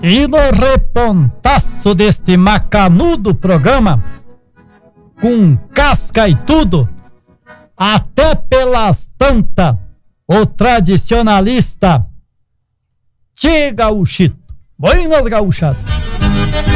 E no repontaço deste macanudo programa, com casca e tudo, até pelas tantas, o tradicionalista Tchê Gauchito. Buenas, gauchada.